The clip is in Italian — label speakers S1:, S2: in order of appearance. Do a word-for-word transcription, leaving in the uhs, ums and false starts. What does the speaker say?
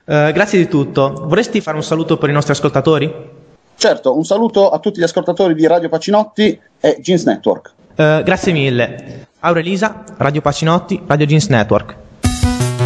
S1: Uh, grazie di tutto. Vorresti fare un saluto per i nostri ascoltatori?
S2: Certo, un saluto a tutti gli ascoltatori di Radio Pacinotti e Jeans Network.
S1: Uh, grazie mille. Aurelisa, Radio Pacinotti, Radio Jeans Network.